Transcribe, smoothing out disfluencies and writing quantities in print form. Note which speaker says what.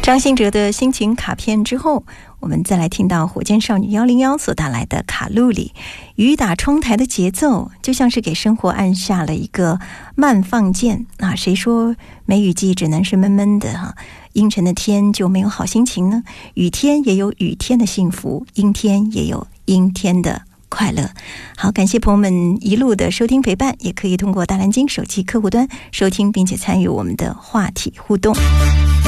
Speaker 1: 张信哲的心情卡片之后，我们再来听到火箭少女101所带来的卡路里。雨打窗台的节奏就像是给生活按下了一个慢放键啊！谁说梅雨季只能是闷闷的哈？阴沉的天就没有好心情呢？雨天也有雨天的幸福，阴天也有阴天的快乐。好，感谢朋友们一路的收听陪伴，也可以通过大蓝鲸手机客户端收听并且参与我们的话题互动。